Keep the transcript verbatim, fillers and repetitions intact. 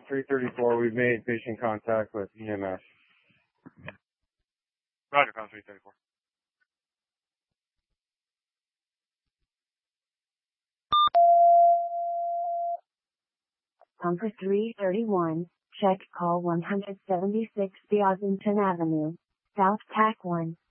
three thirty-four, we've made patient contact with E M S. Roger, Com three thirty-four. Com for three thirty-one, check call one seventy-six Beaslington Avenue, South Tack one.